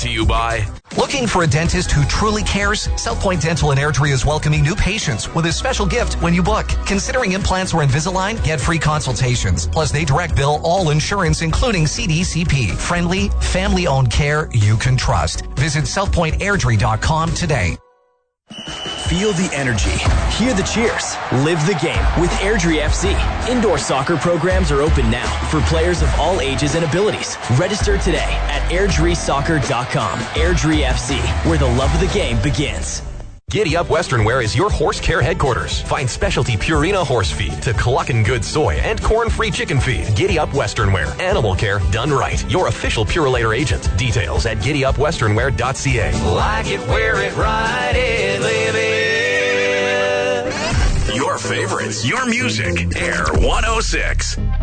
to you by... Looking for a dentist who truly cares? South Point Dental and Airdrie is welcoming new patients with a special gift when you book. Considering implants or Invisalign? Get free consultations. Plus, they direct bill all insurance, including CDCP. Friendly, family-owned care you can trust. Visit southpointairdrie.com today. Feel the energy. Hear the cheers. Live the game with Airdrie FC. Indoor soccer programs are open now for players of all ages and abilities. Register today at airdriesoccer.com. Airdrie FC, where the love of the game begins. Giddy Up Western Wear is your horse care headquarters. Find specialty Purina horse feed to Cluckin' Good soy and corn-free chicken feed. Giddy Up Western Wear. Animal care done right. Your official Purolator agent. Details at giddyupwesternwear.ca. Like it, wear it, ride it, live it. Your favorites, your music. Air 106.